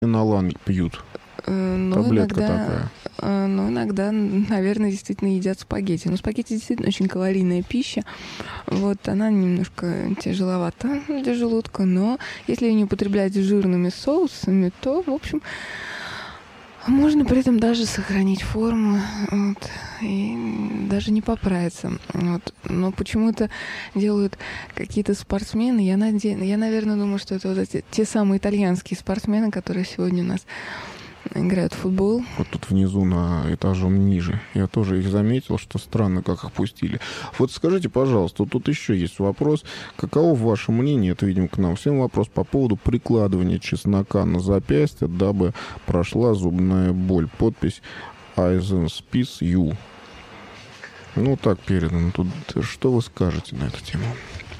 Налан пьют. Ну, Таблетка иногда, такая. иногда, наверное, действительно едят спагетти. Но спагетти действительно очень калорийная пища. Вот, она немножко тяжеловата для желудка, но если ее не употреблять с жирными соусами, то, в общем, можно при этом даже сохранить форму, вот, и даже не поправиться. Вот. Но почему-то делают какие-то спортсмены. Я, наверное, думаю, что это вот эти, те самые итальянские спортсмены, которые сегодня у нас играют в футбол. Вот тут внизу, на этажом ниже. Я тоже их заметил, что странно, как их пустили. Вот скажите, пожалуйста, тут еще есть вопрос. Каково ваше мнение, это, видимо, к нам всем вопрос по поводу прикладывания чеснока на запястье, дабы прошла зубная боль. Подпись Айзенспис Ю. Ну, так передано. Тут что вы скажете на эту тему?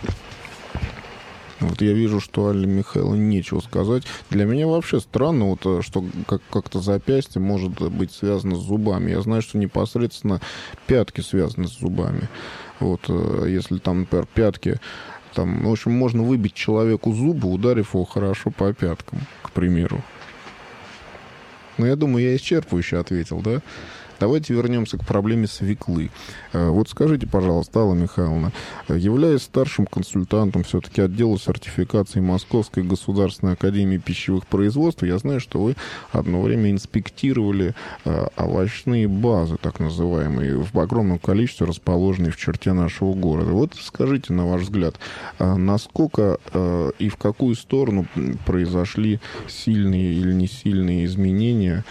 Вот я вижу, что Алле Михайловне нечего сказать. Для меня вообще странно, вот, что как-то запястье может быть связано с зубами. Я знаю, что непосредственно пятки связаны с зубами. Вот, если там, например, пятки, там, в общем, можно выбить человеку зубы, ударив его хорошо по пяткам, к примеру. Но я думаю, я исчерпывающе ответил, да? Давайте вернемся к проблеме свеклы. Вот скажите, пожалуйста, Алла Михайловна, являясь старшим консультантом все-таки отдела сертификации Московской государственной академии пищевых производств, я знаю, что вы одно время инспектировали овощные базы, так называемые, в огромном количестве расположенные в черте нашего города. Вот скажите, на ваш взгляд, насколько и в какую сторону произошли сильные или не сильные изменения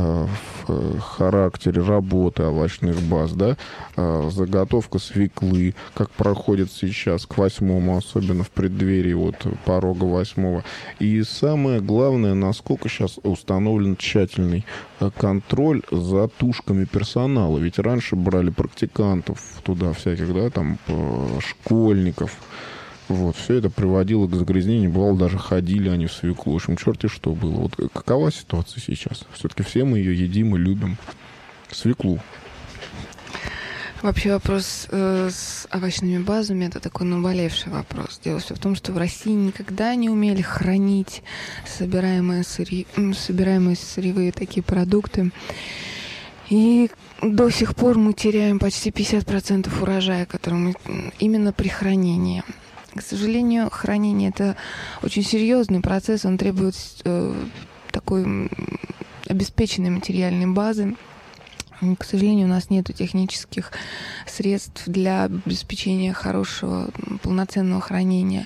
в характере работы овощных баз, да, заготовка свеклы, как проходит сейчас к 8-му, особенно в преддверии вот порога 8-го. И самое главное, насколько сейчас установлен тщательный контроль за тушками персонала. Ведь раньше брали практикантов туда всяких, да, там, школьников. Вот, все это приводило к загрязнению. Бывало, даже ходили они в свеклу. В общем, черти что было. Вот какова ситуация сейчас? Все-таки все мы ее едим и любим. Свеклу. Вообще вопрос с овощными базами — это такой наболевший вопрос. Дело все в том, что в России никогда не умели хранить собираемые сырьевые такие продукты. И до сих пор мы теряем почти 50% урожая, который мы именно при хранении. К сожалению, хранение — это очень серьезный процесс, он требует такой обеспеченной материальной базы. К сожалению, у нас нет технических средств для обеспечения хорошего, полноценного хранения.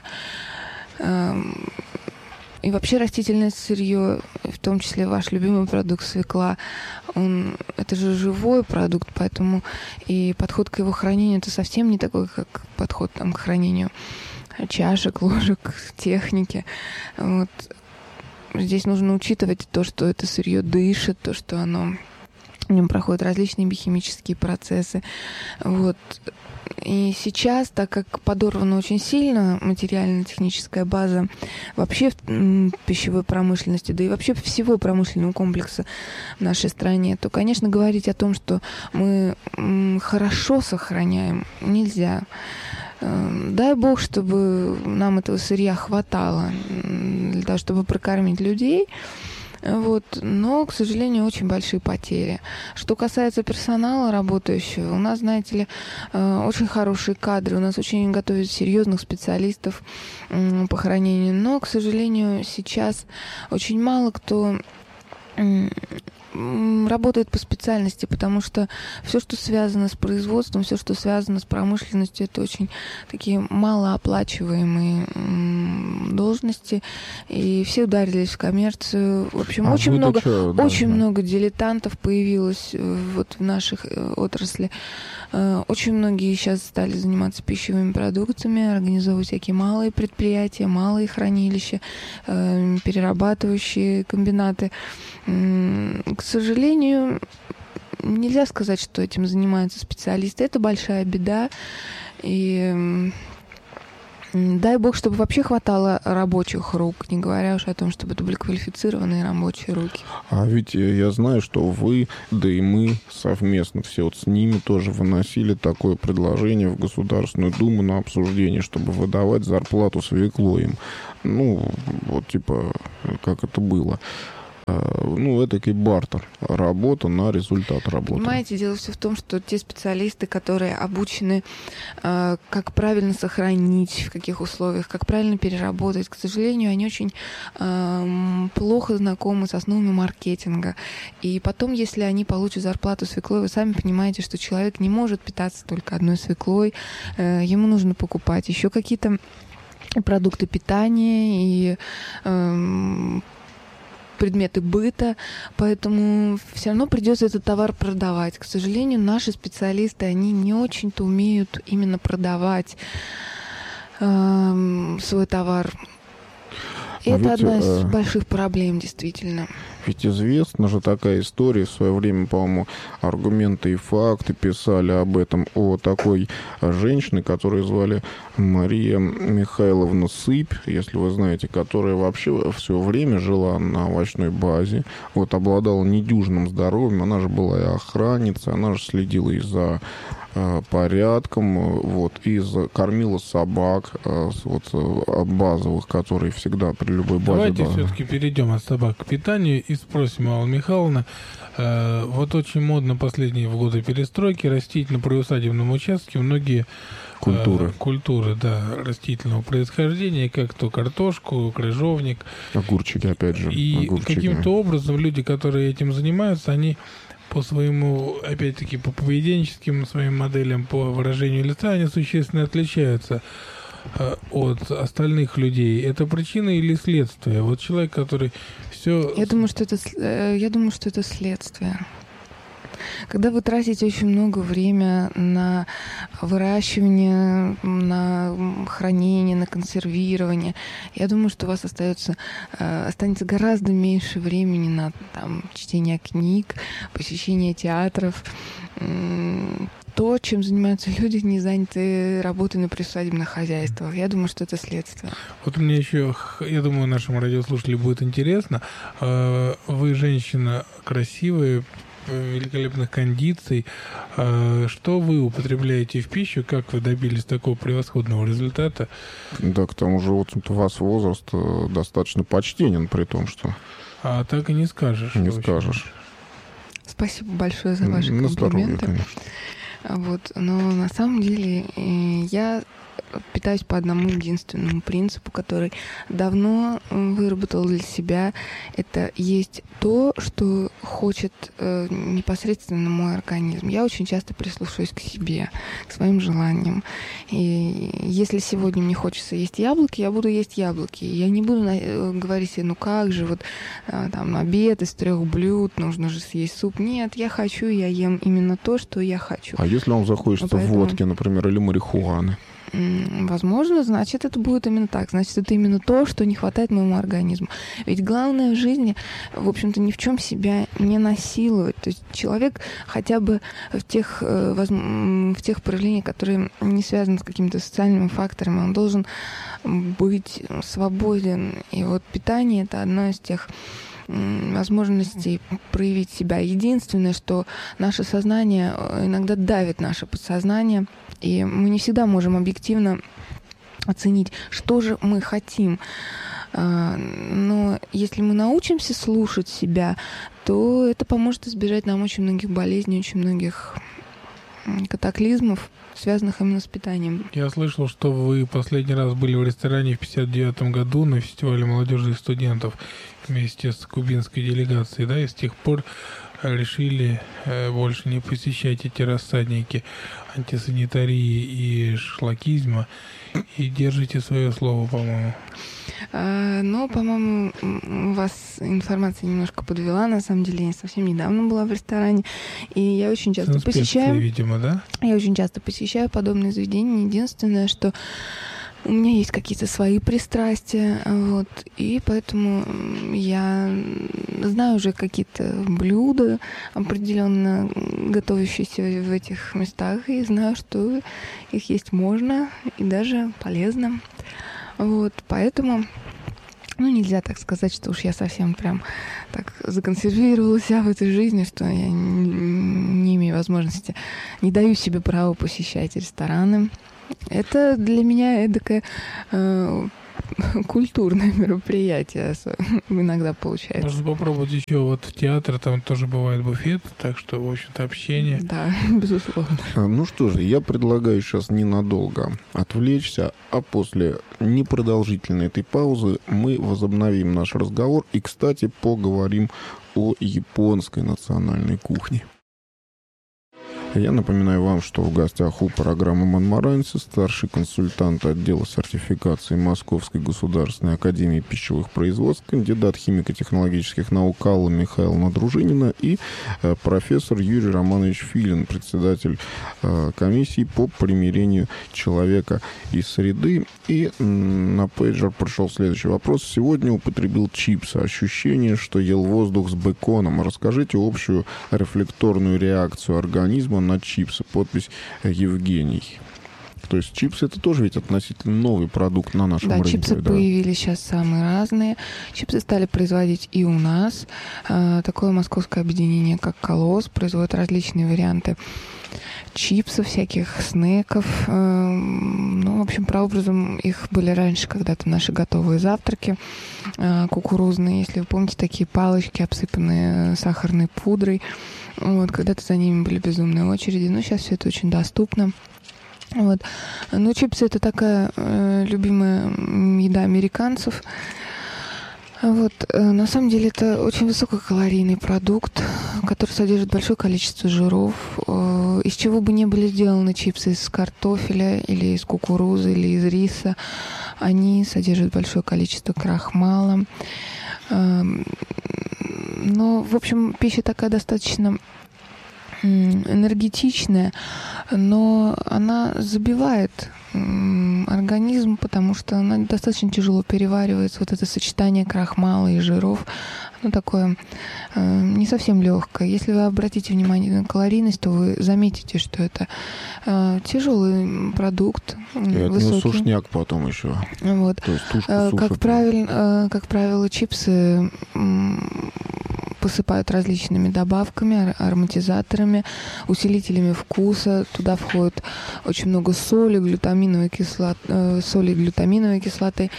И вообще растительное сырье, в том числе ваш любимый продукт свекла, это же живой продукт, поэтому и подход к его хранению — это совсем не такой, как подход там, к хранению чашек, ложек, техники. Вот. Здесь нужно учитывать то, что это сырье дышит, то, что в нем проходят различные биохимические процессы. Вот. И сейчас, так как подорвана очень сильно материально-техническая база вообще в пищевой промышленности, да и вообще всего промышленного комплекса в нашей стране, то, конечно, говорить о том, что мы хорошо сохраняем, нельзя. Дай бог, чтобы нам этого сырья хватало для того, чтобы прокормить людей. Вот. Но, к сожалению, очень большие потери. Что касается персонала работающего, у нас, знаете ли, очень хорошие кадры, у нас очень готовят серьезных специалистов по хранению, но, к сожалению, сейчас очень мало кто работает по специальности, потому что все, что связано с производством, все, что связано с промышленностью, это очень такие малооплачиваемые должности, и все ударились в коммерцию. В общем, очень много дилетантов появилось вот в наших отрасли. Очень многие сейчас стали заниматься пищевыми продуктами, организовывать всякие малые предприятия, малые хранилища, перерабатывающие комбинаты. К сожалению, нельзя сказать, что этим занимаются специалисты. Это большая беда. И дай бог, чтобы вообще хватало рабочих рук, не говоря уж о том, чтобы это были квалифицированные рабочие руки. А ведь я знаю, что вы, да и мы совместно все вот с ними тоже выносили такое предложение в Государственную Думу на обсуждение, чтобы выдавать зарплату свекло им. Ну, вот типа, как это было. ну, этакий бартер. Работа на результат работы. Понимаете, дело все в том, что те специалисты, которые обучены, как правильно сохранить, в каких условиях, как правильно переработать, к сожалению, они очень плохо знакомы с основами маркетинга. И потом, если они получат зарплату свеклой, вы сами понимаете, что человек не может питаться только одной свеклой, ему нужно покупать еще какие-то продукты питания и предметы быта, поэтому все равно придется этот товар продавать. К сожалению, наши специалисты, они не очень-то умеют именно продавать свой товар. И это одна из больших проблем, действительно. Ведь известна же такая история. В свое время, по-моему, «Аргументы и факты» писали об этом, о такой женщине, которую звали Мария Михайловна Сыпь, если вы знаете, которая вообще все время жила на овощной базе, вот, обладала недюжинным здоровьем, она же была и охранница, она же следила и за порядком, вот, и кормила собак, вот, базовых, которые всегда при любой базе... Давайте все-таки перейдем от собак к питанию и спросим Аллу Михайловну. Вот очень модно последние годы перестройки растить на приусадебном участке многие культуры, да, растительного происхождения, как то картошку, крыжовник. Огурчики, опять же. И каким-то образом люди, которые этим занимаются, они по своему, опять-таки, по поведенческим своим моделям, по выражению лица, они существенно отличаются от остальных людей. Это причина или следствие? Вот человек, который все... Я думаю, что это следствие. Когда вы тратите очень много времени на выращивание, на хранение, на консервирование, я думаю, что у вас останется гораздо меньше времени на чтение книг, посещение театров. То, чем занимаются люди, не заняты работой на приусадебных хозяйствах. Я думаю, что это следствие. Вот мне еще, я думаю, нашим радиослушателям будет интересно. Вы женщина красивая, великолепных кондиций. Что вы употребляете в пищу? Как вы добились такого превосходного результата? Да, к тому же, вот ваш возраст достаточно почтенен, при том, что... А так и не скажешь. Не скажешь. Спасибо большое за ваши комплименты. Здоровье, конечно. Вот, но на самом деле я питаюсь по одному единственному принципу, который давно выработал для себя. Это есть то, что хочет непосредственно мой организм. Я очень часто прислушиваюсь к себе, к своим желаниям. И если сегодня мне хочется есть яблоки, я буду есть яблоки. Я не буду говорить себе, ну как же, вот там обед из 3 блюд, нужно же съесть суп. Нет, я хочу, я ем именно то, что я хочу. А если вам захочется водки, например, или марихуаны? Возможно, значит, это будет именно так. Значит, это именно то, что не хватает моему организму. Ведь главное в жизни, в общем-то, ни в чем себя не насиловать. То есть человек хотя бы в тех проявлениях, которые не связаны с какими-то социальными факторами, он должен быть свободен. И вот питание — это одно из тех возможностей проявить себя. Единственное, что наше сознание иногда давит наше подсознание, и мы не всегда можем объективно оценить, что же мы хотим. Но если мы научимся слушать себя, то это поможет избежать нам очень многих болезней, очень многих катаклизмов, связанных именно с питанием. Я слышал, что вы последний раз были в ресторане в 1959 году на фестивале молодежи и студентов вместе с кубинской делегацией, да, и с тех пор решили больше не посещать эти рассадники антисанитарии и шлакизма, и держите свое слово, по-моему. Но, по-моему, вас информация немножко подвела. На самом деле, я совсем недавно была в ресторане, и я очень часто посещаю... видимо, да? Я очень часто посещаю подобные заведения. Единственное, что у меня есть какие-то свои пристрастия, вот, и поэтому я знаю уже какие-то блюда, определенно готовящиеся в этих местах, и знаю, что их есть можно и даже полезно. Вот, поэтому, нельзя так сказать, что уж я совсем прям так законсервировала себя в этой жизни, что я не имею возможности, не даю себе права посещать рестораны. Это для меня эдакое культурное мероприятие иногда получается. Можно попробовать еще вот в театре, там тоже бывает буфет, так что, в общем-то, общение. Да, безусловно. Ну что же, я предлагаю сейчас ненадолго отвлечься, а после непродолжительной этой паузы мы возобновим наш разговор и, кстати, поговорим о японской национальной кухне. Я напоминаю вам, что в гостях у программы «Монморанси» старший консультант отдела сертификации Московской государственной академии пищевых производств, кандидат химико-технологических наук Алла Михайловна Дружинина и профессор Юрий Романович Филин, председатель комиссии по примирению человека и среды. И на пейджер пришел следующий вопрос. Сегодня употребил чипсы. Ощущение, что ел воздух с беконом. Расскажите общую рефлекторную реакцию организма на чипсы. Подпись Евгений. То есть чипсы — это тоже ведь относительно новый продукт на нашем рынке. Чипсы появились сейчас самые разные. Чипсы стали производить и у нас. Такое московское объединение, как «Колосс», производит различные варианты чипсов, всяких снеков. Ну, в общем, прообразом их были раньше когда-то наши готовые завтраки кукурузные. Если вы помните, такие палочки, обсыпанные сахарной пудрой. Вот, когда-то за ними были безумные очереди. Но сейчас все это очень доступно. Вот. Ну, чипсы — это такая любимая еда американцев. Вот. На самом деле это очень высококалорийный продукт, который содержит большое количество жиров. Из чего бы ни были сделаны чипсы, из картофеля или из кукурузы или из риса, они содержат большое количество крахмала. Но, в общем, пища такая достаточно энергетичная, но она забивает организм, потому что она достаточно тяжело переваривается. Вот это сочетание крахмала и жиров, оно такое не совсем легкое. Если вы обратите внимание на калорийность, то вы заметите, что это тяжелый продукт, и высокий. Сушняк потом еще. Вот. То есть тушку как правило, чипсы посыпают различными добавками, ароматизаторами, усилителями вкуса. Туда входит очень много соли, глютаминовой кислоты,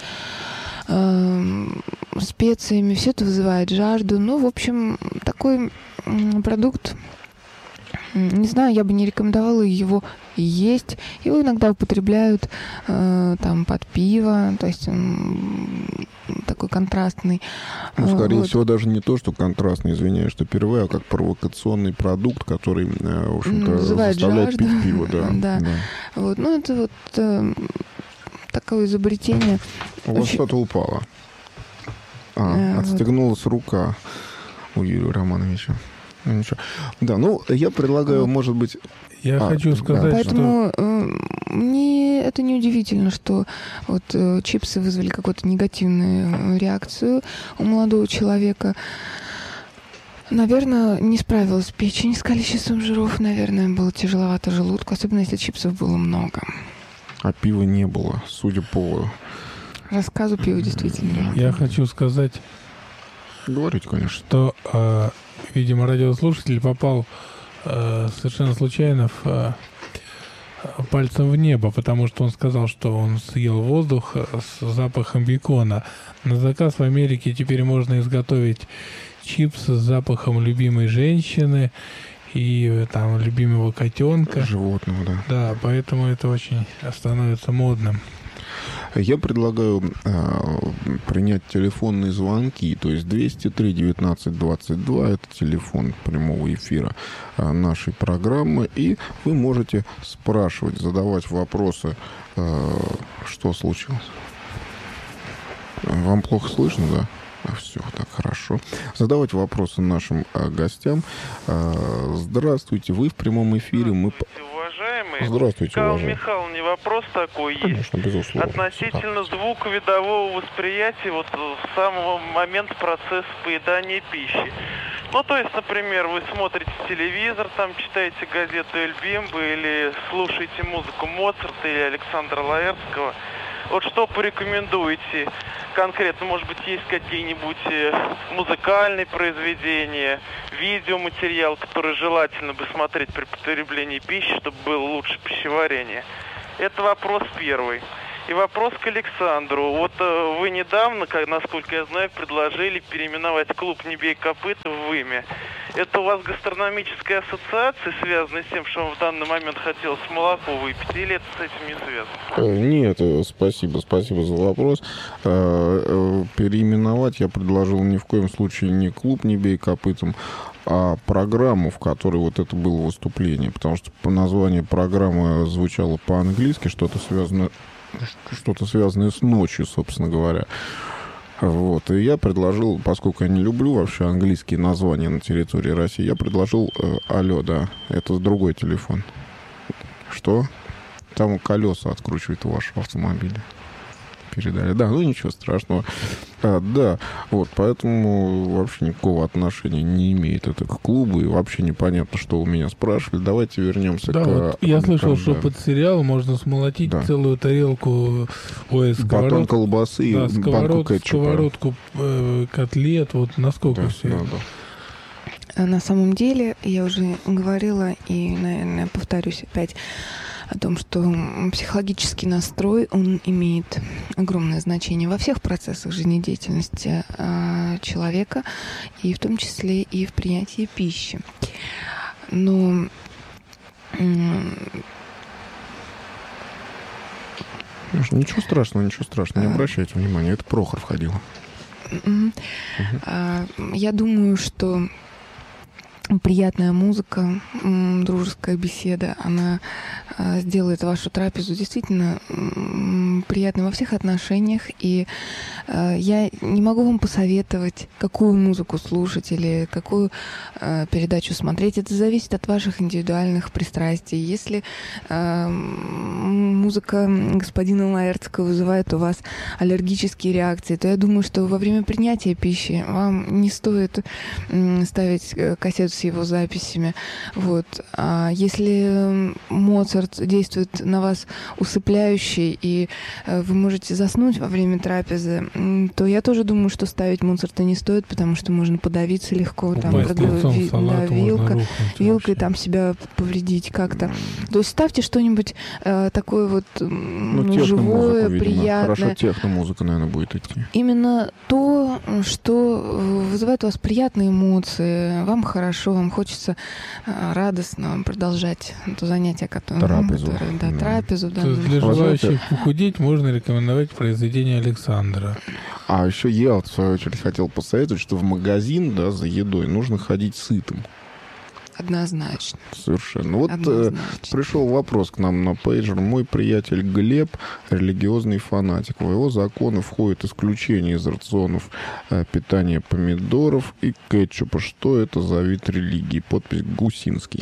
специями. Все это вызывает жажду. Ну, в общем, такой продукт, не знаю, я бы не рекомендовала его есть. Его иногда употребляют там под пиво, то есть такой контрастный. Ну, скорее всего, даже не то, что контрастный, извиняюсь, что перевожу, а как провокационный продукт, который, в общем-то, заставляет жажду. пить пиво. Да. Вот. Ну, это вот такое изобретение. У вас что-то упало. Отстегнулась рука у Юрия Романовича. Ничего. Да, ну, я предлагаю, может быть... Я хочу сказать, поэтому мне это не удивительно, что вот чипсы вызвали какую-то негативную реакцию у молодого человека. Наверное, не справилась печень с количеством жиров, наверное, было тяжеловато желудку, особенно если чипсов было много. А пива не было, судя по... Рассказу пива действительно. Я хочу сказать... Говорите, конечно. Что, видимо, радиослушатель попал совершенно случайно пальцем в небо, потому что он сказал, что он съел воздух с запахом бекона. На заказ в Америке теперь можно изготовить чипсы с запахом любимой женщины и там любимого котенка. Животного, да. Да, поэтому это очень становится модным. Я предлагаю принять телефонные звонки, то есть 203-19-22, это телефон прямого эфира нашей программы, и вы можете спрашивать, задавать вопросы, что случилось. Вам плохо слышно, да? Все, так, хорошо. Задавать вопросы нашим гостям. Здравствуйте, вы в прямом эфире. Уважаемый, Здравствуйте, Алла уважаемый. Михайловна, вопрос такой Конечно, есть. безусловно. Относительно звуковидового восприятия вот с самого момента процесса поедания пищи. Ну, то есть, например, вы смотрите телевизор, там читаете газету «Эль Бимбо» или слушаете музыку Моцарта или Александра Лаэртского. Вот что порекомендуете конкретно? Может быть, есть какие-нибудь музыкальные произведения, видеоматериал, который желательно бы смотреть при потреблении пищи, чтобы было лучше пищеварение? Это вопрос первый. И вопрос к Александру. Вот вы недавно, насколько я знаю, предложили переименовать клуб «Не бей копыта» в имя. Это у вас гастрономическая ассоциация, связанная с тем, что вам в данный момент хотелось молоко выпить, или это с этим не связано? Нет, спасибо за вопрос. Переименовать я предложил ни в коем случае не клуб «Не бей копытом», а программу, в которой вот это было выступление. Потому что по названию программы звучало по-английски, что-то связанное с ночью, собственно говоря. Вот. И я предложил, поскольку я не люблю вообще английские названия на территории России, я предложил алло, да, это другой телефон. Что? Там колеса откручивает у вашего автомобиля. Передали. Да, ну ничего страшного. Да, вот, поэтому вообще никакого отношения не имеет это к клубу, и вообще непонятно, что у меня спрашивали. Давайте вернемся да, к... Вот я слышал, что под сериал можно смолотить целую тарелку, батон колбасы, да, и банку кетчупа. Сковородку котлет, вот насколько все. Да. На самом деле, я уже говорила, и, наверное, повторюсь опять, о том, что психологический настрой, он имеет огромное значение во всех процессах жизнедеятельности человека, и в том числе и в принятии пищи. Но ничего страшного, не обращайте внимания, это Прохор входил. Я думаю, что приятная музыка, дружеская беседа, она сделает вашу трапезу действительно приятной во всех отношениях. И я не могу вам посоветовать, какую музыку слушать или какую передачу смотреть. Это зависит от ваших индивидуальных пристрастий. Если музыка господина Лаэртского вызывает у вас аллергические реакции, то я думаю, что во время принятия пищи вам не стоит ставить кассету с его записями. Вот. А если Моцарт действует на вас усыпляюще, и вы можете заснуть во время трапезы, то я тоже думаю, что ставить Моцарта не стоит, потому что можно подавиться легко, там, вилкой там себя повредить как-то. То есть ставьте что-нибудь такое вот живое, приятное. Хорошо, техно-музыка, наверное, будет идти. Именно то, что вызывает у вас приятные эмоции, вам хорошо, вам хочется радостно продолжать то занятие, которое трапезу. Да. То есть для желающих похудеть можно рекомендовать произведение Александра. А еще я вот в свою очередь хотел посоветовать, что в магазин, да, за едой нужно ходить сытым. Однозначно. Совершенно. Вот пришел вопрос к нам на пейджер. Мой приятель Глеб религиозный фанатик. В его законы входит исключение из рационов питания помидоров и кетчупа. Что это за вид религии? Подпись Гусинский.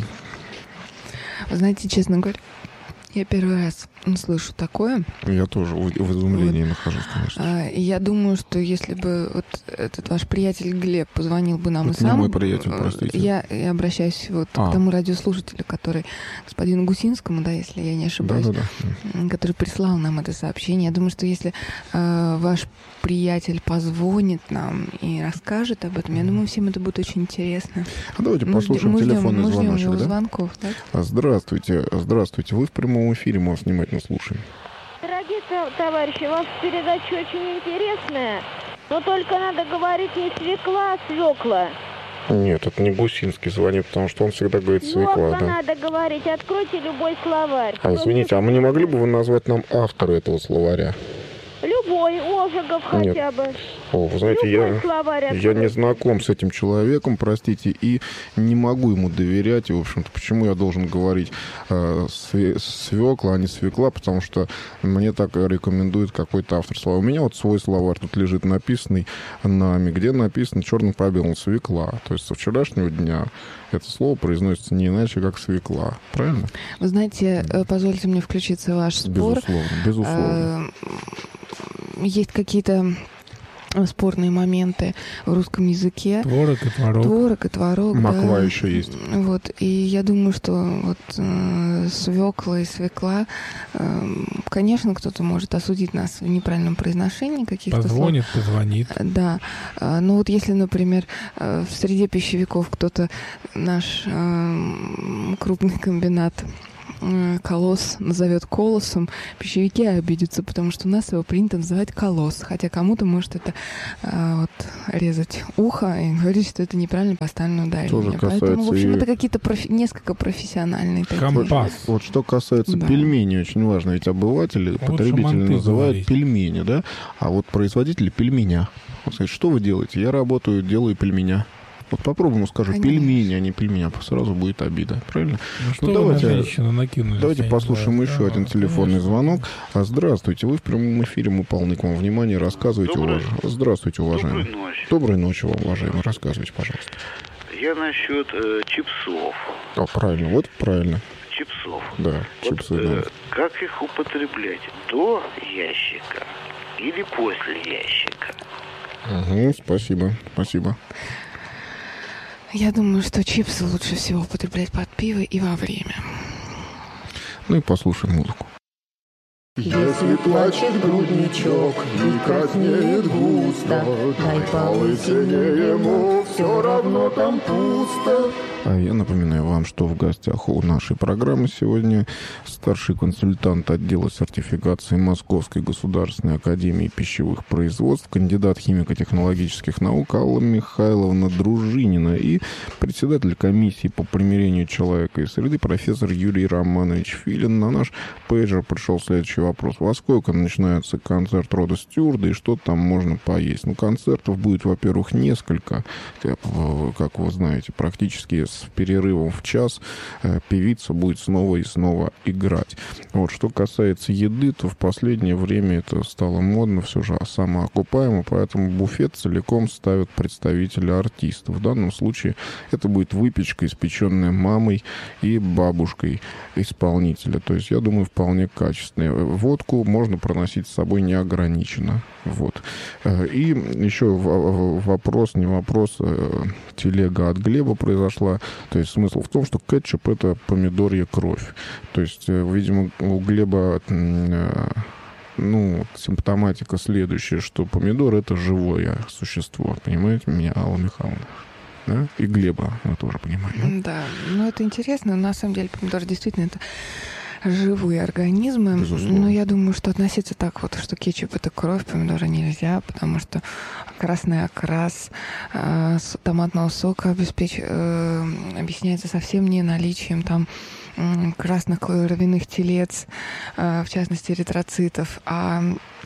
Вы знаете, честно говоря, я первый раз слышу такое. Я тоже в изумлении нахожусь, конечно. Я думаю, что если бы вот этот ваш приятель Глеб позвонил бы нам это и сам... не мой приятель, простите. Я обращаюсь вот к тому радиослушателю, который господину Гусинскому, да, если я не ошибаюсь, который прислал нам это сообщение. Я думаю, что если ваш приятель позвонит нам и расскажет об этом, я думаю, всем это будет очень интересно. Давайте послушаем телефонный звоночек. Да? Звонков, да? Здравствуйте. Вы в прямом эфире, мы вас внимательно слушаем. Дорогие товарищи, у вас передача очень интересная, но только надо говорить не свекла, а свекла. Нет, это не Гусинский звонит, потому что он всегда говорит свекла. Да. Надо говорить, откройте любой словарь. Извините, а мы не могли бы вы назвать нам автора этого словаря? Любой, Ожегов хотя бы. Вы знаете, я не знаком с этим человеком, простите, и не могу ему доверять. И, в общем-то, почему я должен говорить свекла, а не свекла, потому что мне так рекомендует какой-то автор слова. У меня вот свой словарь тут лежит, написанный нами, где написано черным по белому свекла. То есть со вчерашнего дня это слово произносится не иначе, как свекла. Правильно? Вы знаете, позвольте мне включиться в ваш спор. Безусловно. Есть какие-то спорные моменты в русском языке. Творог и творог. Морква еще есть. Вот. И я думаю, что вот свекла и свекла, конечно, кто-то может осудить нас в неправильном произношении каких-то слов. Позвонит. Да. Но вот если, например, в среде пищевиков кто-то наш крупный комбинат колосс назовет колоссом, пищевики обидятся, потому что у нас его принято называть колосс. Хотя кому-то может это резать ухо и говорить, что это неправильно поставленное ударение. Поэтому, в общем, это какие-то несколько профессиональные такие. Компас. Вот что касается пельменей, очень важно. Ведь обыватели, потребители называют пельмени, да? А вот производители пельменя. Вот, сказать, что вы делаете? Я работаю, делаю пельменя. Вот попробуем, скажу, пельмени, а не пельмени, сразу будет обида, правильно? Давайте послушаем еще один телефонный звонок. Здравствуйте, вы в прямом эфире, мы полны к вам внимания, рассказывайте, уважаемый. Здравствуйте, уважаемый. Доброй ночи вам, уважаемый, рассказывайте, пожалуйста. Я насчет чипсов. Правильно, вот правильно. Чипсов. Да, чипсы, да. Как их употреблять? До ящика или после ящика? Спасибо. Я думаю, что чипсы лучше всего употреблять под пиво и во время. Ну и послушаем музыку. Если плачет грудничок и краснеет густо, дай полысине ему, все равно там пусто. А я напоминаю вам, что в гостях у нашей программы сегодня старший консультант отдела сертификации Московской государственной академии пищевых производств, кандидат химико-технологических наук Алла Михайловна Дружинина и председатель комиссии по примирению человека и среды профессор Юрий Романович Филин. На наш пейджер пришел следующий вопрос. Во сколько начинается концерт Рода Стюарда и что там можно поесть? Концертов будет, во-первых, несколько, как вы знаете, практически с перерывом в час певица будет снова и снова играть. Вот, что касается еды, то в последнее время это стало модно, все же самоокупаемо, поэтому буфет целиком ставят представители артистов. В данном случае это будет выпечка, испеченная мамой и бабушкой исполнителя. То есть, я думаю, вполне качественная. Водку можно проносить с собой неограниченно. Вот. И еще вопрос, не вопрос, телега от Глеба произошла. То есть смысл в том, что кетчуп — это помидорья кровь. То есть, видимо, у Глеба симптоматика следующая, что помидор — это живое существо. Понимаете меня, Алла Михайловна? Да? И Глеба мы тоже понимаем. Да, это интересно. На самом деле помидор действительно это живые организмы. Безусловно. Но я думаю, что относиться так вот, что кетчуп — это кровь, помидора нельзя, потому что красный окрас томатного сока объясняется совсем не наличием там красных кровяных телец, в частности эритроцитов, а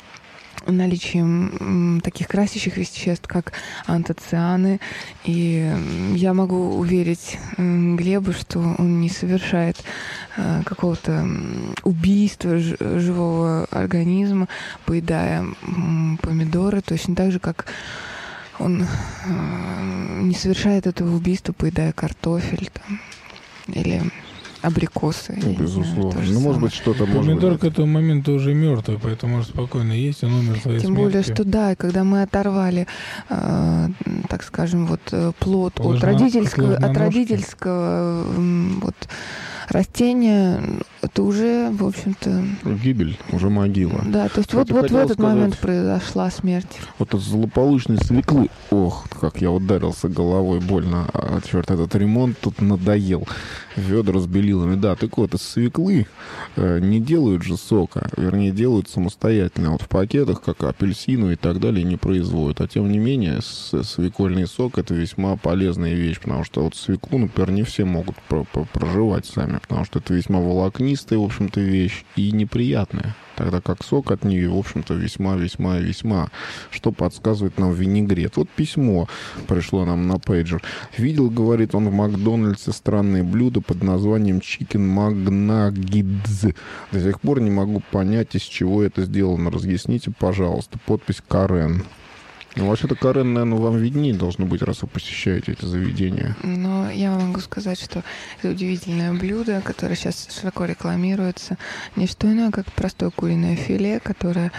наличием таких красящих веществ, как антоцианы. И я могу уверить Глеба, что он не совершает какого-то убийства живого организма, поедая помидоры, точно так же, как он не совершает этого убийства, поедая картофель там, или абрикосы. Безусловно. Может быть, что-то может быть. Помидор к этому моменту уже мертвый, поэтому может спокойно есть, он умер своей Тем более, что да, когда мы оторвали, так скажем, плод от родительского растения, это уже, в общем-то... Гибель, уже могила. Да, то есть вот в этот момент произошла смерть. Вот от злополучной свеклы, как я ударился головой больно, черт, этот ремонт тут надоел. Ведра с белилами. Да, так вот, из свеклы не делают же сока, вернее, делают самостоятельно. Вот в пакетах, как апельсину и так далее, не производят. А тем не менее, свекольный сок — это весьма полезная вещь, потому что вот свеклу, например, не все могут проживать сами, потому что это весьма волокнистая, в общем-то, вещь и неприятная. Тогда как сок от нее, в общем-то, весьма, что подсказывает нам винегрет. Вот письмо пришло нам на пейджер. Видел, говорит он, в Макдональдсе странное блюдо под названием Chicken McNuggets. До сих пор не могу понять, из чего это сделано. Разъясните, пожалуйста. Подпись Карен. Вообще-то, Карен, наверное, вам виднее должно быть, раз вы посещаете эти заведения. Но я могу сказать, что это удивительное блюдо, которое сейчас широко рекламируется. Не что иное, как простое куриное филе, которое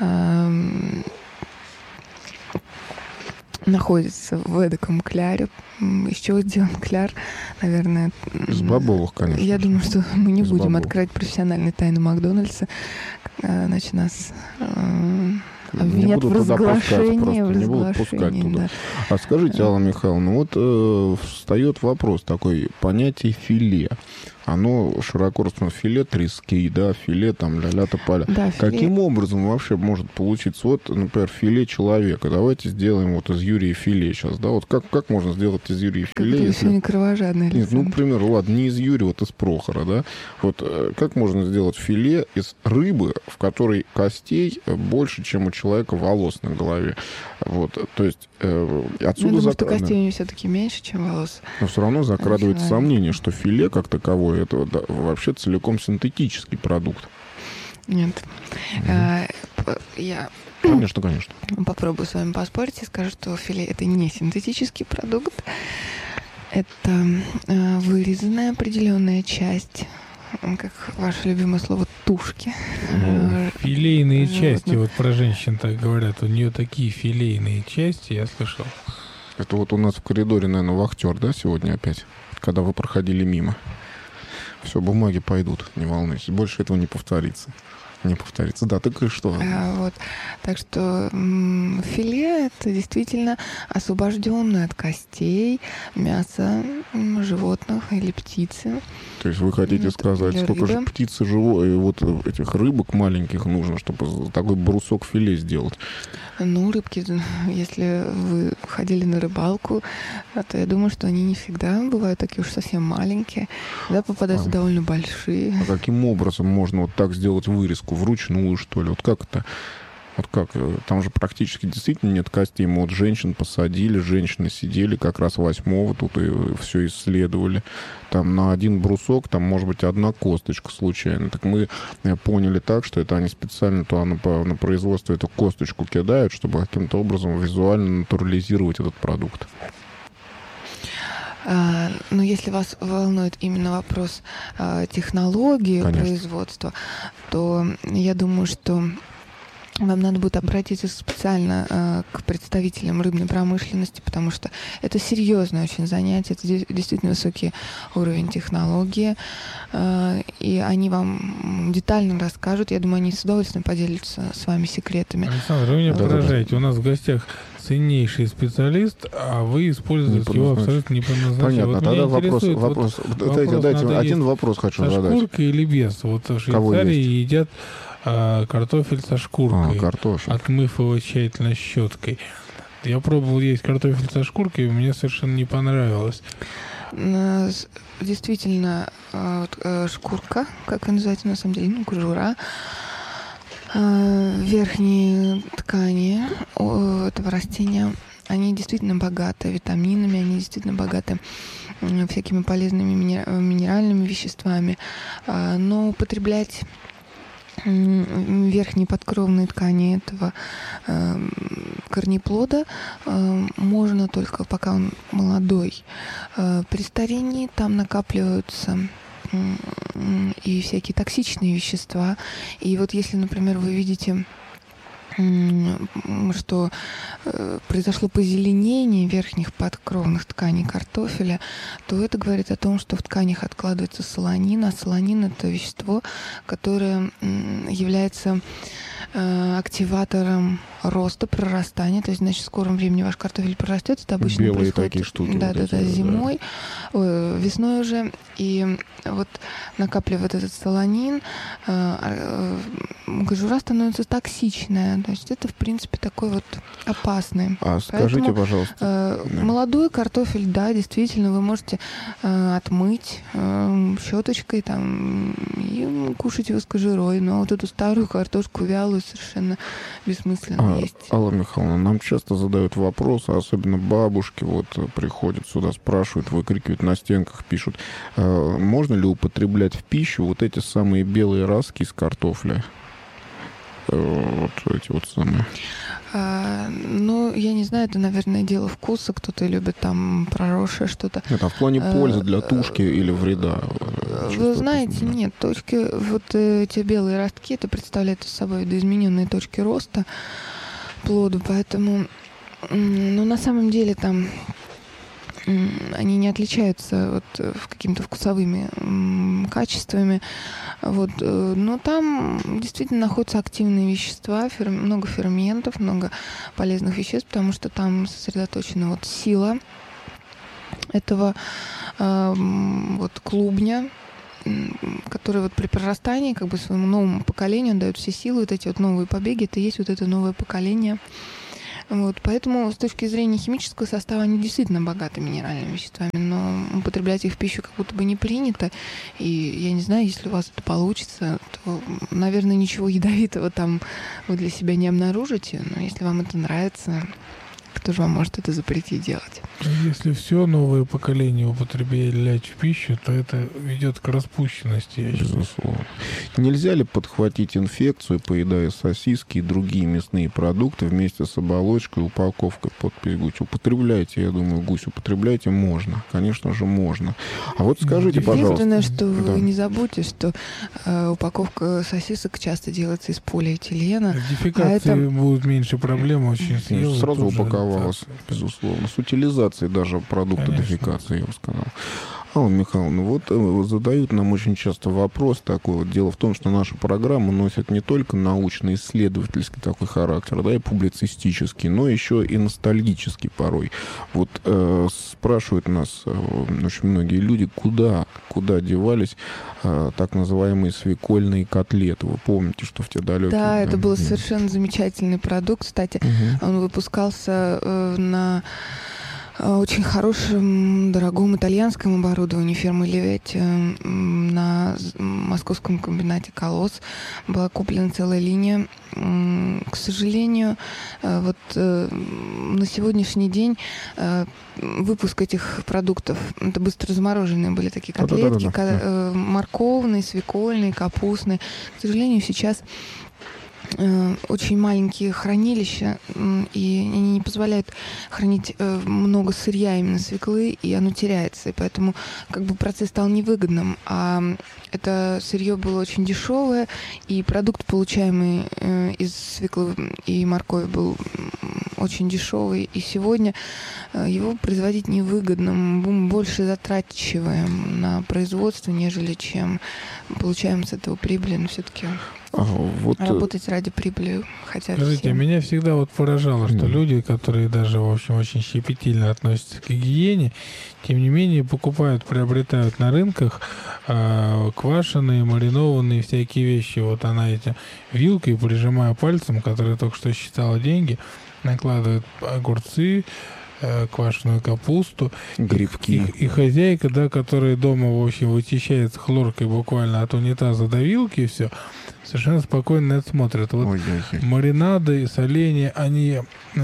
находится в эдаком кляре. Из чего сделан кляр? Наверное... Из бобовых, конечно. Я думаю, что мы не будем открывать профессиональные тайны Макдональдса. Значит, нас... обвинят в разглашении. Не будут пускать туда. Да. А скажите, Алла Михайловна, встает вопрос такой, понятие филе. оно широко распространено. Филе трески, да, филе там ля-ля тополя. Да, Каким образом вообще может получиться? Вот, например, филе человека. Давайте сделаем вот из Юрия филе сейчас, да? Вот как можно сделать из Юрия филе? Если не кровожадный. Нет, ну, к примеру, ладно, не из Юрия, вот из Прохора, да? Вот как можно сделать филе из рыбы, в которой костей больше, чем у человека волос на голове? Вот, то есть отсюда... Я думаю, что костей у него все-таки меньше, чем волос. Но все равно закрадывается сомнение, что филе как таковое, это вообще целиком синтетический продукт. Нет. Я... Конечно. Попробую с вами поспорить и скажу, что филе — это не синтетический продукт. Это вырезанная определенная часть, как ваше любимое слово, тушки. Филейные части, вот про женщин так говорят, у нее такие филейные части, я слышал. Это вот у нас в коридоре, наверное, вахтер, да, сегодня опять, когда вы проходили мимо. Все, бумаги пойдут, не волнуйтесь, больше этого не повторится. Да, так и что? Вот. Так что филе — это действительно освобожденное от костей мясо животных или птицы. То есть вы хотите сказать, сколько же птицы живой, вот этих рыбок маленьких нужно, чтобы такой брусок филе сделать? Ну, рыбки, если вы ходили на рыбалку, то я думаю, что они не всегда бывают такие уж совсем маленькие. Да, попадаются довольно большие. А каким образом можно вот так сделать вырезку? Вручную, что ли? Вот как это? Вот как? Там же практически действительно нет костей. Мы вот женщин посадили, женщины сидели как раз 8-го, тут и все исследовали. Там на один брусок, там может быть одна косточка случайно. Так мы поняли так, что это они специально туда на производство эту косточку кидают, чтобы каким-то образом визуально натурализировать этот продукт. Но если вас волнует именно вопрос технологии производства, то я думаю, что вам надо будет обратиться специально к представителям рыбной промышленности, потому что это серьезное очень занятие, это действительно высокий уровень технологии, и они вам детально расскажут. Я думаю, они с удовольствием поделятся с вами секретами. Александр, вы меня поражаете. У нас в гостях ценнейший специалист, а вы используете его абсолютно не по назначению. Понятно, вот тогда вопрос. Дайте один вопрос хочу задать. Со шкуркой или без? Вот в Швейцарии едят картофель со шкуркой, отмыв его тщательно щеткой. Я пробовал есть картофель со шкуркой, и мне совершенно не понравилось. Действительно, шкурка, как ее называется на самом деле, кожура, верхние ткани этого растения, они действительно богаты витаминами, они действительно богаты всякими полезными минеральными веществами, но употреблять верхние подкровные ткани этого корнеплода можно только пока он молодой. При старении там накапливаются и всякие токсичные вещества. И вот если, например, вы видите, что произошло позеленение верхних подкровных тканей картофеля, то это говорит о том, что в тканях откладывается солонин, а солонин — это вещество, которое является активатором роста, прорастания. То есть, значит, в скором времени ваш картофель прорастет. Это обычно белые происходит такие штуки. Да, зимой, весной уже. И вот накапливает этот солонин, кожура становится токсичная. То есть это, в принципе, такой вот опасный. Скажите, пожалуйста. Молодой картофель, да, действительно, вы можете отмыть щеточкой там, и кушать его с кожурой. Но вот эту старую картошку вялую совершенно бессмысленно есть. Алла Михайловна, нам часто задают вопросы, особенно бабушки вот приходят сюда, спрашивают, выкрикивают на стенках, пишут, можно ли употреблять в пищу вот эти самые белые ростки из картофля? Вот эти вот самые. Ну, я не знаю, это, наверное, дело вкуса. Кто-то любит там проросшее что-то. Нет, а в плане пользы для тушки или вреда? Вы знаете, нет, точки, вот эти белые ростки, это представляет собой видоизмененные точки роста плода, поэтому, ну, на самом деле там они не отличаются вот какими-то вкусовыми качествами, вот, но там действительно находятся активные вещества, много ферментов, много полезных веществ, потому что там сосредоточена вот сила этого вот клубня, который вот при прорастании как бы своему новому поколению дает все силы, вот эти вот новые побеги, это и есть вот это новое поколение. Вот, поэтому с точки зрения химического состава они действительно богаты минеральными веществами, но употреблять их в пищу как будто бы не принято. И я не знаю, если у вас это получится, то, наверное, ничего ядовитого там вы для себя не обнаружите. Но если вам это нравится, кто же вам может это запретить делать? Если все новое поколение употреблять в пищу, то это ведет к распущенности, я считаю. Безусловно. Нельзя ли подхватить инфекцию, поедая сосиски и другие мясные продукты вместе с оболочкой, упаковкой под гусь? Употребляйте, я думаю, гусь употребляйте можно. Конечно же, можно. А вот скажите, пожалуйста. Единственное, что вы не забудьте, что упаковка сосисок часто делается из полиэтилена. С дефекацией будет меньше проблем, очень съел. Сразу упаковалась, безусловно. С утилизацией даже продукта дефекации, я бы сказал. Алла Михайловна, вот задают нам очень часто вопрос такой. Вот дело в том, что наша программа носит не только научно-исследовательский такой характер, да, и публицистический, но еще и ностальгический порой. Вот спрашивают нас очень многие люди, куда девались так называемые свекольные котлеты. Вы помните, что в те далекие... Да, это был совершенно замечательный продукт. Кстати, он выпускался на очень хорошем, дорогом итальянском оборудовании фирмы Леветти на московском комбинате «Колосс». Была куплена целая линия. К сожалению, вот на сегодняшний день выпуск этих продуктов, это быстро замороженные были такие котлетки, морковные, свекольные, капустные. К сожалению, сейчас очень маленькие хранилища, и они не позволяют хранить много сырья именно свеклы, и оно теряется. И поэтому как бы процесс стал невыгодным. А это сырье было очень дешевое, и продукт, получаемый из свеклы и моркови, был очень дешевый. И сегодня его производить невыгодно. Мы больше затрачиваем на производство, нежели чем получаем с этого прибыль. Но все-таки работать ради прибыли хотят. Скажите, все. Меня всегда вот поражало, что люди, которые даже, в общем, очень щепетильно относятся к гигиене, тем не менее приобретают на рынках квашеные, маринованные всякие вещи. Вот она эти вилкой, прижимая пальцем, которая только что считала деньги, накладывает огурцы, квашеную капусту, грибки. И хозяйка, да, которая дома, в общем, вычищает хлоркой буквально от унитаза до вилки, и все, совершенно спокойно на это смотрят. Вот маринады и соленья, они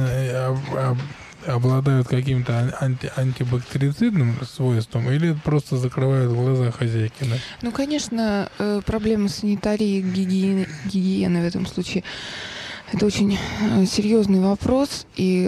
обладают каким-то антибактерицидным свойством, или просто закрывают глаза хозяйки? Да? Ну, конечно, проблема санитарии, гигиены в этом случае — это очень серьезный вопрос, и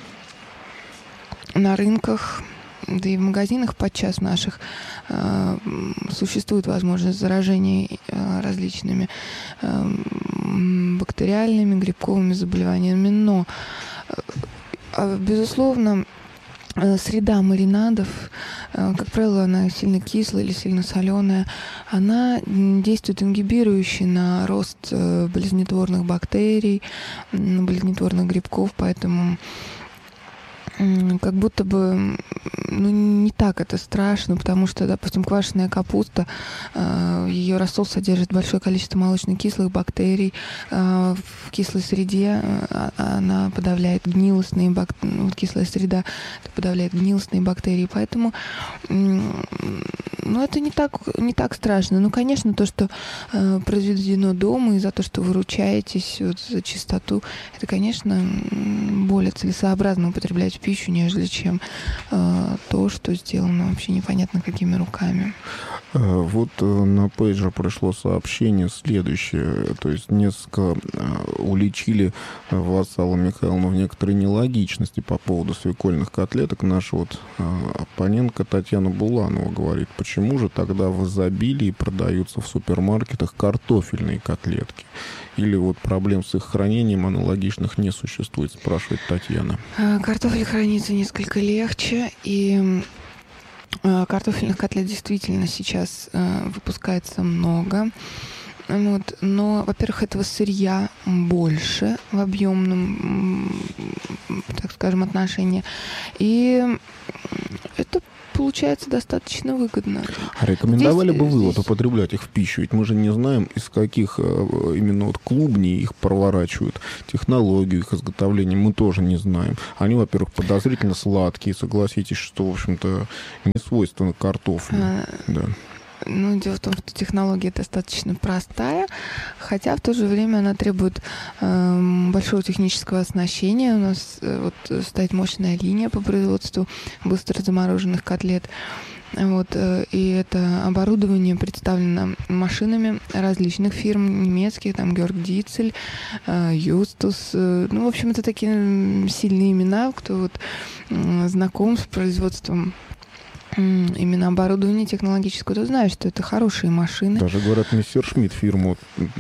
на рынках, да и в магазинах подчас наших существует возможность заражения различными бактериальными, грибковыми заболеваниями, но, безусловно, среда маринадов, как правило, она сильно кислая или сильно соленая, она действует ингибирующе на рост болезнетворных бактерий, болезнетворных грибков, поэтому как будто бы не так это страшно, потому что, допустим, квашеная капуста, ее рассол содержит большое количество молочно-кислых бактерий. В кислой среде она подавляет гнилостные бактерии, кислая среда подавляет гнилостные бактерии, поэтому это не так страшно. Ну, конечно, то, что произведено дома, и за то, что вы ручаетесь за чистоту, это, конечно, более целесообразно употреблять в пищу, нежели чем то, что сделано вообще непонятно какими руками. Вот на пейджер пришло сообщение следующее. То есть несколько уличили вас, Алла Михайловна, в некоторой нелогичности по поводу свекольных котлеток. Наша оппонентка Татьяна Буланова говорит, почему же тогда в изобилии продаются в супермаркетах картофельные котлетки? Или проблем с их хранением аналогичных не существует, спрашивает Татьяна. Картофель хранится несколько легче, и картофельных котлет действительно сейчас выпускается много. Но, во-первых, этого сырья больше в объемном, так скажем, отношении. И это получается достаточно выгодно. А рекомендовали бы вы здесь... вот употреблять их в пищу? Ведь мы же не знаем, из каких именно вот клубней их проворачивают. Технологию их изготовления мы тоже не знаем. Они, во-первых, подозрительно сладкие. Согласитесь, что, в общем-то, не свойственно картофелю. Да. Ну, дело в том, что технология достаточно простая, хотя в то же время она требует большого технического оснащения. У нас вот стоит мощная линия по производству быстро замороженных котлет. Вот, и это оборудование представлено машинами различных фирм, немецких, там, Георг Дицель, Юстус. Ну, в общем, это такие сильные имена, кто вот знаком с производством именно оборудование технологическое, то знаешь, что это хорошие машины. Даже, говорят, мистер Шмидт фирма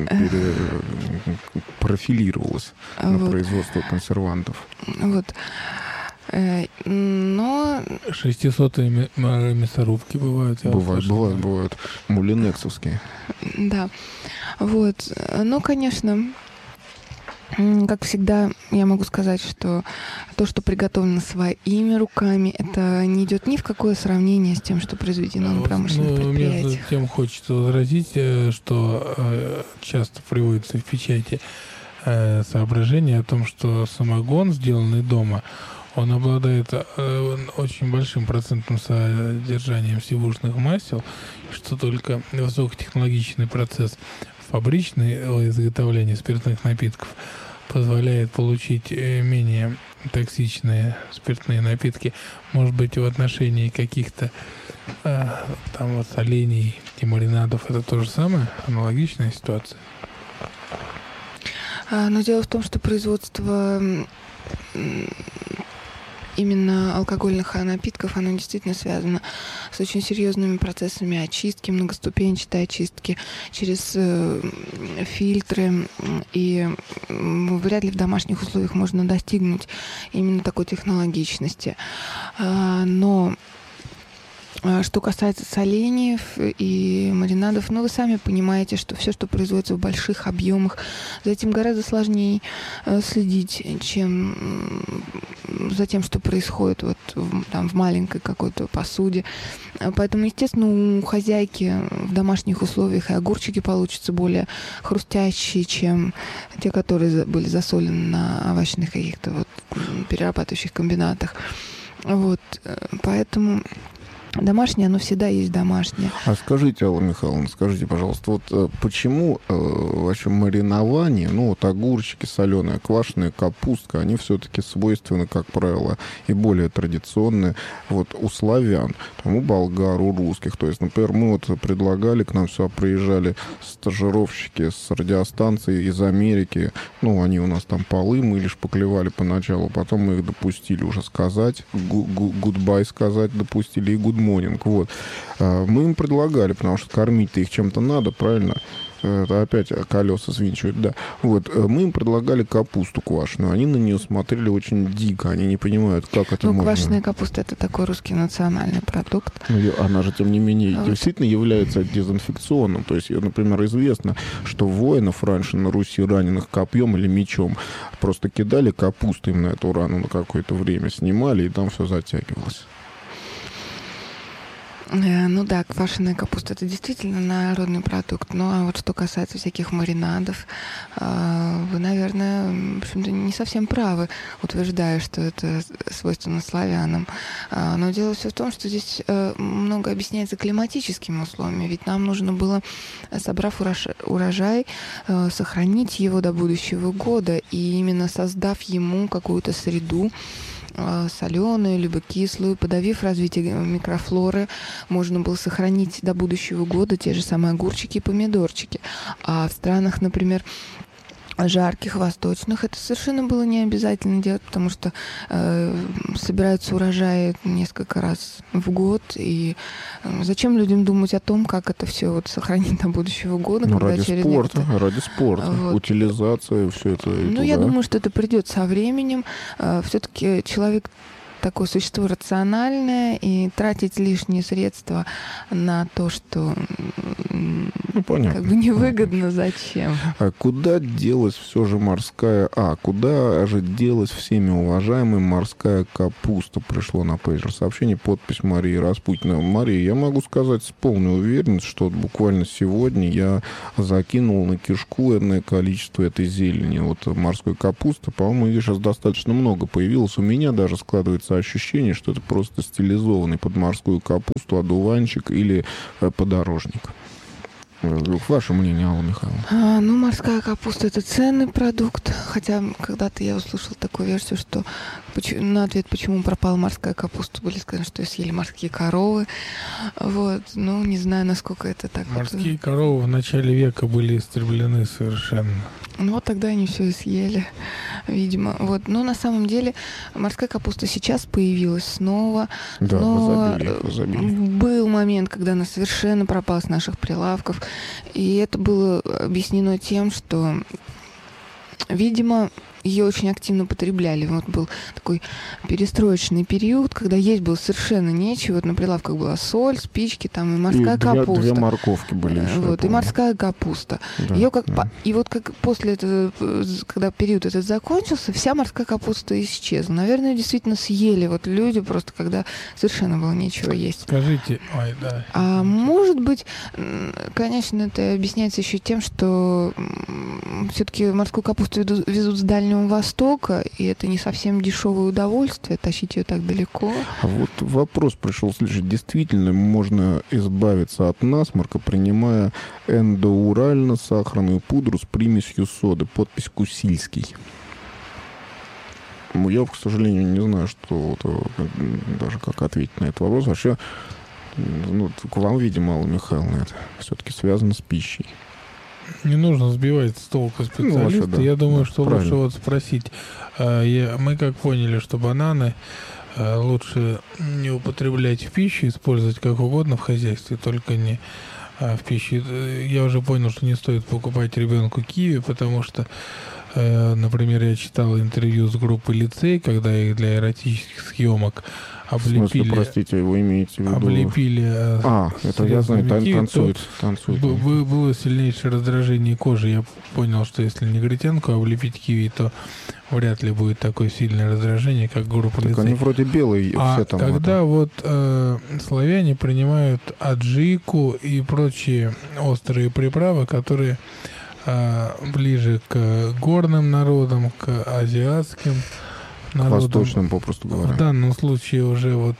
профилировалась на производство консервантов. Вот. Но... 600-е мясорубки бывают. Бывают. Мулинексовские. Да. Вот. Ну, конечно... Как всегда, я могу сказать, что то, что приготовлено своими руками, это не идет ни в какое сравнение с тем, что произведено на промышленных предприятиях. Между тем хочется возразить, что часто приводится в печати соображение о том, что самогон, сделанный дома, он обладает очень большим процентом содержанием сивушных масел, что только высокотехнологичный процесс фабричного изготовления спиртных напитков позволяет получить менее токсичные спиртные напитки. Может быть, в отношении каких-то там вот солений и маринадов это то же самое, аналогичная ситуация? Но дело в том, что производство именно алкогольных напитков, оно действительно связано с очень серьезными процессами очистки, многоступенчатой очистки через фильтры. И вряд ли в домашних условиях можно достигнуть именно такой технологичности. Но что касается соленьев и маринадов, ну, вы сами понимаете, что все, что производится в больших объемах, за этим гораздо сложнее следить, чем за тем, что происходит вот там в маленькой какой-то посуде. Поэтому, естественно, у хозяйки в домашних условиях и огурчики получатся более хрустящие, чем те, которые были засолены на овощных каких-то вот перерабатывающих комбинатах. Вот, поэтому... Домашнее, оно всегда есть домашнее. А скажите, Алла Михайловна, скажите, пожалуйста, вот почему вообще маринование, ну вот огурчики соленые, квашеная капустка, они все-таки свойственны, как правило, и более традиционные вот у славян, там, у болгар, у русских. То есть, например, мы вот предлагали, к нам сюда приезжали стажировщики с радиостанции из Америки, ну, они у нас там полы, мы лишь поклевали поначалу, потом мы их допустили уже сказать, гудбай сказать допустили и гудбай. Вот. Мы им предлагали, потому что кормить-то их чем-то надо, правильно? Это опять колеса свинчивают, да. Вот. Мы им предлагали капусту квашеную. Они на нее смотрели очень дико. Они не понимают, как это можно. Квашеная капуста — это такой русский национальный продукт. Она же, тем не менее, действительно является дезинфекционным. То есть, например, известно, что воинов раньше на Руси раненых копьем или мечом просто кидали капусту им на эту рану на какое-то время, снимали, и там все затягивалось. Ну да, квашеная капуста — это действительно народный продукт. Ну а вот что касается всяких маринадов, вы, наверное, в общем-то, не совсем правы, утверждая, что это свойственно славянам. Но дело все в том, что здесь много объясняется климатическими условиями. Ведь нам нужно было, собрав урожай, сохранить его до будущего года. И именно создав ему какую-то среду, соленую, либо кислую, подавив развитие микрофлоры, можно было сохранить до будущего года те же самые огурчики и помидорчики. А в странах, например, жарких, восточных, это совершенно было не обязательно делать, потому что собираются урожаи несколько раз в год, и зачем людям думать о том, как это все вот сохранить до будущего года? Ну, ради спорта, вот. Утилизация, все это. Ну, я думаю, что это придет со временем. Все-таки человек такое существо рациональное, и тратить лишние средства на то, что понятно. как бы невыгодно, зачем? А куда делась все же морская... куда же делась всеми уважаемая морская капуста? Пришло на пейджер сообщение, подпись Марии Распутина. Мария, я могу сказать с полной уверенностью, что буквально сегодня я закинул на кишку энное количество этой зелени. Вот морской капусты, по-моему, ее сейчас достаточно много появилось. У меня даже складывается ощущение, что это просто стилизованный под морскую капусту одуванчик или подорожник. Ваше мнение, Алла Михайловна? Морская капуста — это ценный продукт. Хотя когда-то я услышала такую версию, что на ответ, почему пропала морская капуста, были сказаны, что ее съели морские коровы. Вот. Не знаю, насколько это так. Морские коровы в начале века были истреблены совершенно. Вот тогда они все и съели, видимо. Вот. Но на самом деле морская капуста сейчас появилась снова. Да, но в изобилии. Был момент, когда она совершенно пропала с наших прилавков. И это было объяснено тем, что, видимо, ее очень активно потребляли. Вот был такой перестроечный период, когда есть было совершенно нечего. Вот на прилавках была соль, спички, там и морская капуста. Две морковки были еще. Вот, и морская капуста. Да, Ее И вот как после этого, когда период этот закончился, вся морская капуста исчезла. Наверное, действительно съели вот люди просто, когда совершенно было нечего есть. Скажите, да. А может быть, конечно, это объясняется еще тем, что все-таки морскую капусту везут с Дальнего Востока, и это не совсем дешевое удовольствие, тащить ее так далеко. А вот вопрос пришел следующий. Действительно можно избавиться от насморка, принимая эндоурально-сахарную пудру с примесью соды? Подпись Кусильский. Я, к сожалению, не знаю, что даже как ответить на этот вопрос. Вообще, к вам, видимо, Алла Михайловна, это все-таки связано с пищей. Не нужно сбивать с толку специалиста. Да. Я думаю, что правильно. лучше спросить. Мы как поняли, что бананы лучше не употреблять в пищу, использовать как угодно в хозяйстве, только не в пищу. Я уже понял, что не стоит покупать ребенку киви, потому что, например, я читал интервью с группой «Лицей», когда их для эротических съемок облепили... В смысле, простите, вы имеете в виду... Облепили... это я знаю, танцует. Было сильнейшее раздражение кожи. Я понял, что если негритянку облепить киви, то вряд ли будет такое сильное раздражение, как группа «Лицей». Так они вроде белые все там. Когда славяне принимают аджику и прочие острые приправы, которые ближе к горным народам, к азиатским народам. Восточным, попросту говоря. В данном случае уже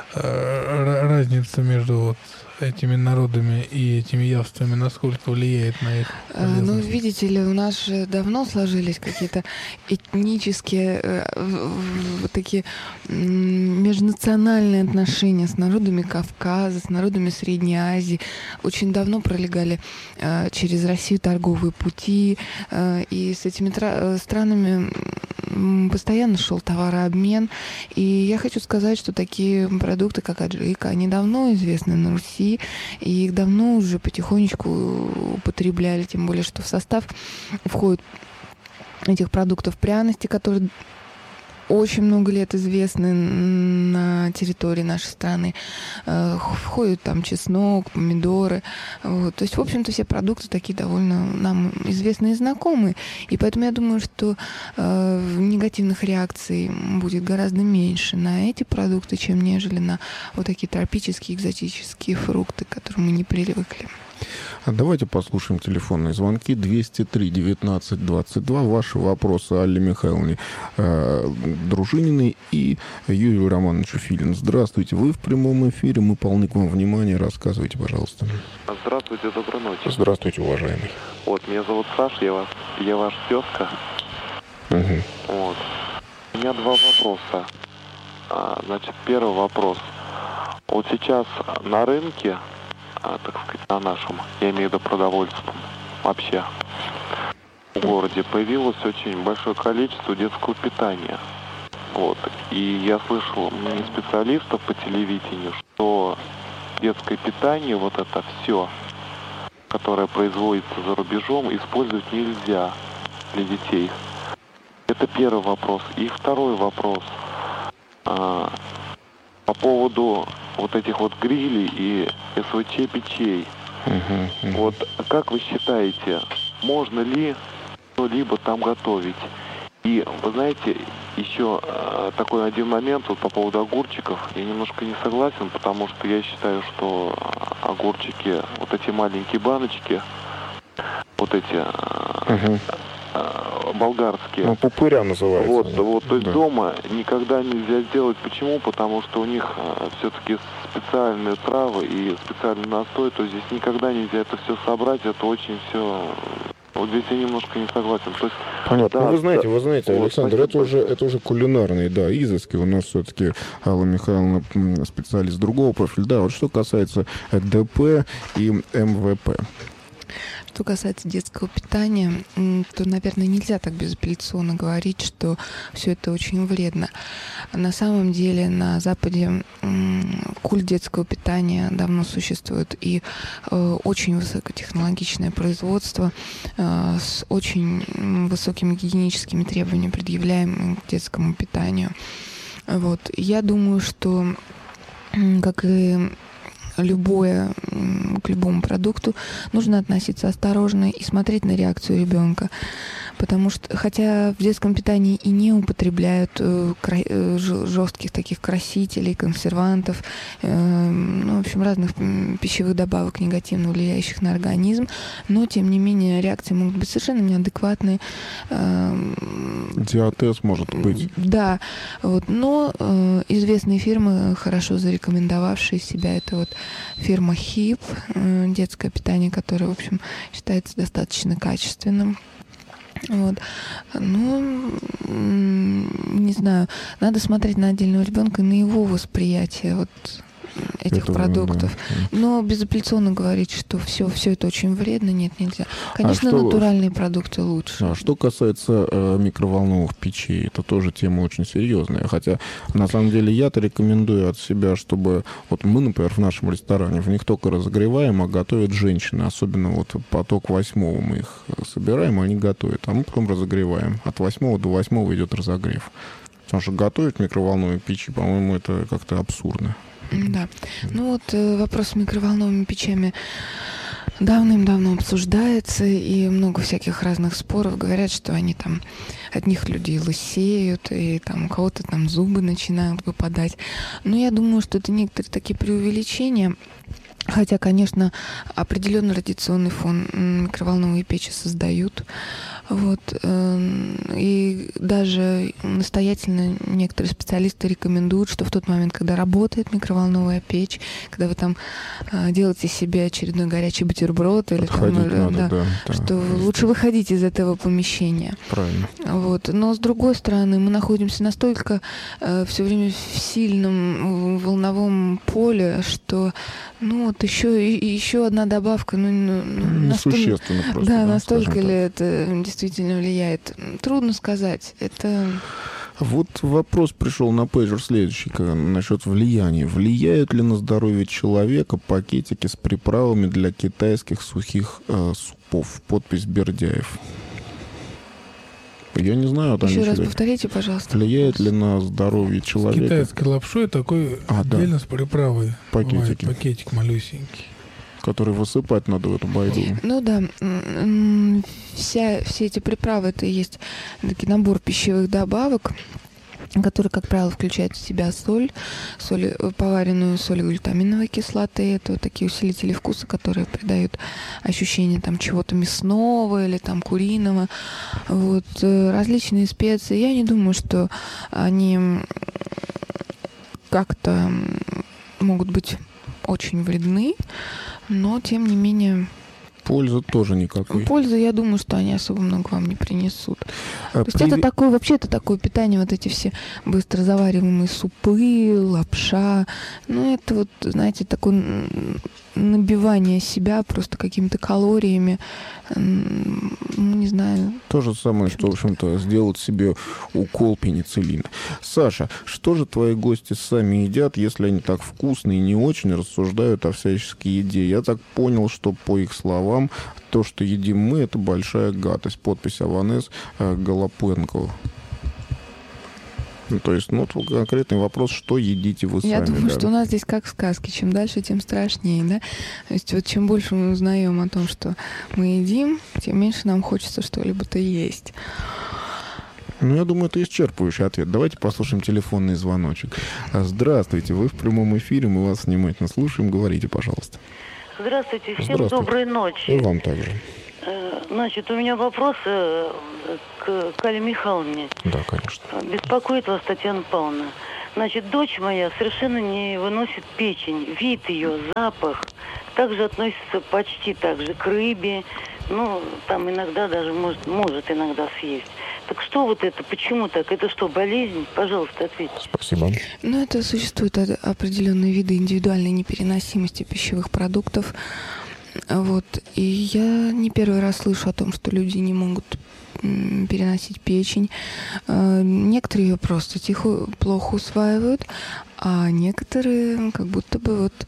разница между этими народами и этими явствами, насколько влияет на их полезность? Видите ли, у нас же давно сложились какие-то этнические, такие межнациональные отношения с народами Кавказа, с народами Средней Азии. Очень давно пролегали через Россию торговые пути, и с этими странами постоянно шел товарообмен. И я хочу сказать, что такие продукты, как аджика, они давно известны на Руси, и их давно уже потихонечку употребляли, тем более, что в состав входят этих продуктов пряности, которые очень много лет известны на территории нашей страны. Входят там чеснок, помидоры. То есть, в общем-то, все продукты такие довольно нам известные и знакомые. И поэтому я думаю, что негативных реакций будет гораздо меньше на эти продукты, чем нежели на вот такие тропические, экзотические фрукты, к которым мы не привыкли. Давайте послушаем телефонные звонки. 203-19-22. Ваши вопросы Алле Михайловне Дружининой и Юрию Романовичу Филину. Здравствуйте, вы в прямом эфире. Мы полны к вам внимания. Рассказывайте, пожалуйста. Здравствуйте, доброй ночи. Здравствуйте, уважаемый. Меня зовут Саша, я ваш тезка. Угу. У меня два вопроса. Первый вопрос. Вот сейчас на рынке, так сказать, на нашем, я имею в виду продовольственном, вообще в городе появилось очень большое количество детского питания. И я слышал специалистов по телевидению, что детское питание, это все, которое производится за рубежом, использовать нельзя для детей. Это первый вопрос. И второй вопрос. по поводу вот этих вот грилей и СВЧ печей. Вот как вы считаете, можно ли что-либо там готовить? И вы знаете, еще такой один момент вот по поводу огурчиков. Я немножко не согласен, потому что я считаю, что огурчики, вот эти маленькие баночки, вот эти болгарские. Ну, пупыря называется. Вот, то есть дома никогда нельзя сделать. Почему? Потому что у них все-таки специальные травы и специальный настой, то здесь никогда нельзя это все собрать, это очень все... Вот здесь я немножко не согласен. То есть, понятно. да, вы знаете, вот, Александр, спасибо. это уже кулинарные, изыски. У нас все-таки Алла Михайловна специалист другого профиля. Да, вот что касается ДП и МВП. Что касается детского питания, то, наверное, нельзя так безапелляционно говорить, что все это очень вредно. На самом деле на Западе культ детского питания давно существует, и очень высокотехнологичное производство с очень высокими гигиеническими требованиями, предъявляемыми к детскому питанию. Вот. Я думаю, что, как и к любому продукту нужно относиться осторожно и смотреть на реакцию ребенка. Потому что, хотя в детском питании и не употребляют жестких таких красителей, консервантов, в общем, разных пищевых добавок, негативно влияющих на организм, но, тем не менее, реакции могут быть совершенно неадекватные. Диатез может быть. Да, но известные фирмы, хорошо зарекомендовавшие себя, это вот фирма HIP, детское питание, которое, в общем, считается достаточно качественным. Вот. Не знаю, надо смотреть на отдельного ребенка и на его восприятие этих продуктов. Да. Но безапелляционно говорить, что все это очень вредно, нет, нельзя. Конечно, натуральные продукты лучше. Что касается микроволновых печей, это тоже тема очень серьезная. Хотя, на самом деле, я-то рекомендую от себя, чтобы... Вот мы, например, в нашем ресторане, в них только разогреваем, а готовят женщины. Особенно поток 8-го мы их собираем, они готовят. А мы потом разогреваем. От 8 до 8 идет разогрев. Потому что готовить в микроволновой печи, по-моему, это как-то абсурдно. Да. Вопрос с микроволновыми печами давным-давно обсуждается, и много всяких разных споров. Говорят, что они там, от них люди лысеют, и там у кого-то там зубы начинают выпадать. Но я думаю, что это некоторые такие преувеличения. Хотя, конечно, определенный радиационный фон микроволновые печи создают. И даже настоятельно некоторые специалисты рекомендуют, что в тот момент, когда работает микроволновая печь, когда вы там делаете себе очередной горячий бутерброд, или что лучше выходить из этого помещения. Правильно. Но с другой стороны, мы находимся настолько все время в сильном волновом поле, что еще одна добавка, несущественно просто. Да, настолько ли это действительно влияет? Трудно сказать. Вот вопрос пришел на пейджер следующий, насчет влияния. Влияют ли на здоровье человека пакетики с приправами для китайских сухих супов? Подпись Бердяев. Я не знаю. Еще раз повторите, пожалуйста. Влияет ли на здоровье человека? С китайской лапшой такой отдельно с приправой. Пакетики. Пакетик малюсенький. Который высыпать надо в эту байду. Все эти приправы, это и есть такой набор пищевых добавок, который, как правило, включает в себя соль, поваренную соль глютаминовой кислоты. Это вот такие усилители вкуса, которые придают ощущение там чего-то мясного или там куриного. Различные специи. Я не думаю, что они как-то могут быть очень вредны, но, тем не менее... Пользы тоже никакой. Пользы, я думаю, что они особо много вам не принесут. То есть это такое питание, вот эти все быстро завариваемые супы, лапша. Это знаете, такое набивание себя просто какими-то калориями. Не знаю. То же самое, что, в общем-то, сделать себе укол пенициллина. Саша, что же твои гости сами едят, если они так вкусно и не очень рассуждают о всяческой еде? Я так понял, что, по их словам, то, что едим мы, это большая гадость. Подпись Аванес Голопенко. Ну, то есть, ну, конкретный вопрос, что едите вы сами? Я думаю, да? что у нас здесь как в сказке. Чем дальше, тем страшнее, да? То есть вот чем больше мы узнаем о том, что мы едим, тем меньше нам хочется что-либо-то есть. Ну, я думаю, это исчерпывающий ответ. Давайте послушаем телефонный звоночек. Здравствуйте, вы в прямом эфире, мы вас внимательно слушаем. Говорите, пожалуйста. Здравствуйте, всем доброй ночи. И вам также. Значит, у меня вопрос к Алле Михайловне. Да, конечно. Беспокоит вас Татьяна Павловна. Значит, дочь моя совершенно не выносит печень. Вид ее, запах. Также относится почти так же к рыбе. Ну, там иногда даже может иногда съесть. Так что вот это? Почему так? Это что, болезнь? Пожалуйста, ответьте. Спасибо. Ну, это существуют определенные виды индивидуальной непереносимости пищевых продуктов. Вот. И я не первый раз слышу о том, что люди не могут переносить печень. Некоторые ее просто плохо усваивают, а некоторые как будто бы вот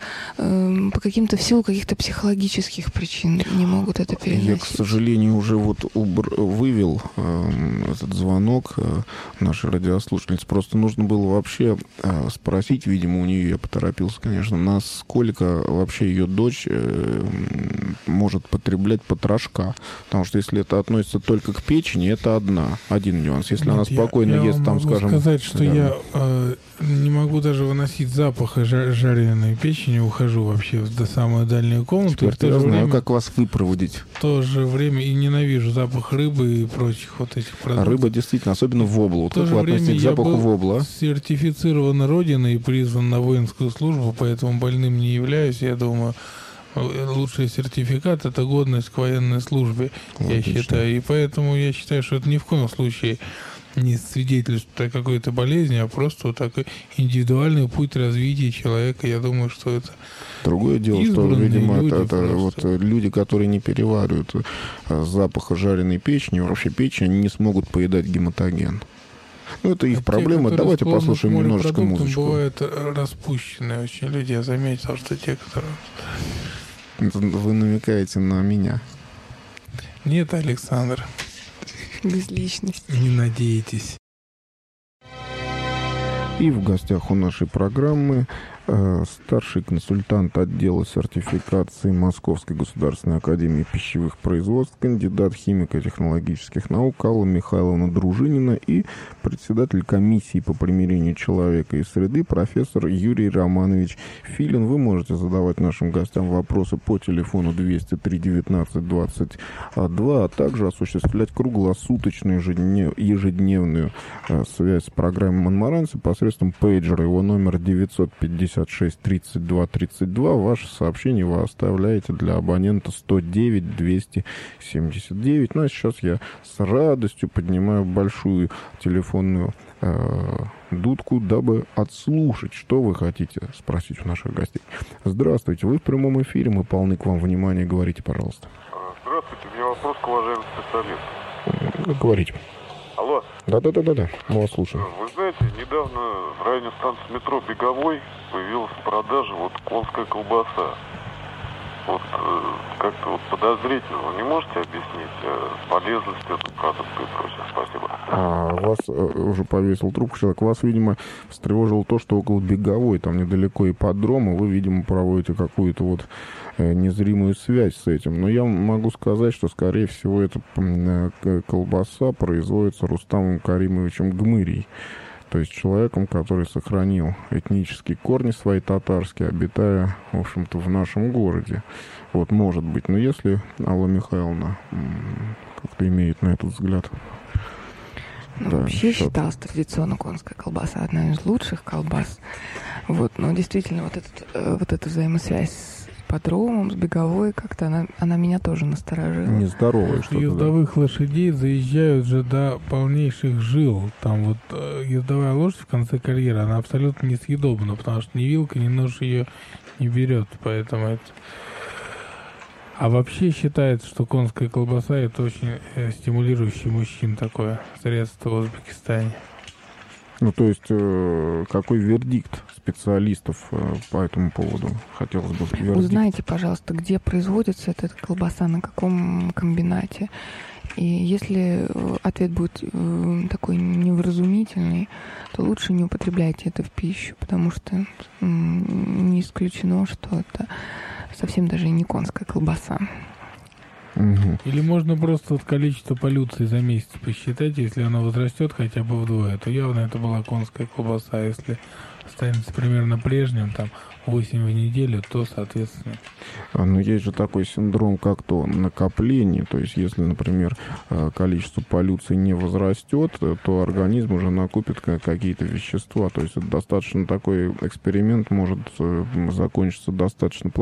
в силу каких-то психологических причин не могут это переносить. Я, к сожалению, уже вот вывел этот звонок нашей радиослушательницы. Просто нужно было вообще спросить, видимо, у нее, я поторопился, конечно, насколько вообще ее дочь может потреблять потрошка. Потому что если это относится только к печени, это один нюанс. Если она спокойно ест, там, скажем... Я могу сказать, что я не могу даже выносить запаха жареной печени, ухожу вообще в самую дальнюю комнату. Теперь я знаю, как вас выпроводить. В то же время и ненавижу запах рыбы и прочих вот этих продуктов. Рыба действительно, особенно воблу. Вот как вы относитесь к запаху вобла? Сертифицирован Родиной и призван на воинскую службу, поэтому больным не являюсь. Я думаю, лучший сертификат — это годность к военной службе, я считаю. И поэтому я считаю, что это ни в коем случае не свидетельствует о какой-то болезни, а просто вот такой индивидуальный путь развития человека. Я думаю, что это другое дело, что, видимо, это вот люди, которые не переваривают запаха жареной печени, вообще печень, они не смогут поедать гематоген. Ну, это их проблема. Давайте послушаем немножечко музычку. Бывают распущенные очень люди. Я заметил, что те, которые... Вы намекаете на меня? Нет, Александр. Без личности. Не надейтесь. И в гостях у нашей программы старший консультант отдела сертификации Московской государственной академии пищевых производств, кандидат химико-технологических наук Алла Михайловна Дружинина и председатель комиссии по примирению человека и среды профессор Юрий Романович Филин. Вы можете задавать нашим гостям вопросы по телефону 203 19 22, а также осуществлять круглосуточную ежедневную связь с программой «Монмаранси» посредством пейджера. Его номер 956 32 32. Ваше сообщение вы оставляете для абонента 109 279. Ну а сейчас я с радостью поднимаю большую телефонную дудку, дабы отслушать, что вы хотите спросить у наших гостей. Здравствуйте, вы в прямом эфире, мы полны к вам внимания. Говорите, пожалуйста. Здравствуйте, у меня вопрос к уважаемому специалисту. Говорите. Алло. Да, мы вас слушаем. Вы знаете, недавно в районе станции метро Беговой появилась в продаже вот конская колбаса. Вот как-то вот подозрительно. Вы не можете объяснить полезность этого продукта и прочее? Спасибо. Вас уже повесил трубку человек. Вас, видимо, встревожило то, что около Беговой, там недалеко ипподрома, вы, видимо, проводите какую-то вот незримую связь с этим. Но я могу сказать, что, скорее всего, эта колбаса производится Рустамом Каримовичем Гмырей. То есть человеком, который сохранил этнические корни свои татарские, обитая, в общем-то, в нашем городе. Вот, может быть. Но если Алла Михайловна как-то имеет на этот взгляд... Да, вообще считалась традиционно конская колбаса одна из лучших колбас. Вот, но действительно, вот эта взаимосвязь с ипподромом, с Беговой, как-то она меня тоже насторожила. Нездоровая что-то. Ездовых лошадей заезжают же до полнейших жил. Там вот ездовая лошадь в конце карьеры, она абсолютно несъедобна, потому что ни вилка, ни нож ее не берет. Поэтому это... А вообще считается, что конская колбаса — это очень стимулирующий мужчин такое средство в Узбекистане. Ну, то есть, какой вердикт специалистов по этому поводу? Хотелось бы вердикт. Узнайте, пожалуйста, где производится эта колбаса, на каком комбинате. И если ответ будет такой невразумительный, то лучше не употребляйте это в пищу, потому что не исключено, что это совсем даже не конская колбаса. Или можно просто вот количество полюций за месяц посчитать, если оно возрастет хотя бы вдвое, то явно это была конская колбаса. Если останется примерно прежним, там 8 в неделю, то, соответственно... Но есть же такой синдром, как то накопление. То есть, если, например, количество полюций не возрастет, то организм уже накопит какие-то вещества. То есть, это достаточно такой эксперимент может закончиться достаточно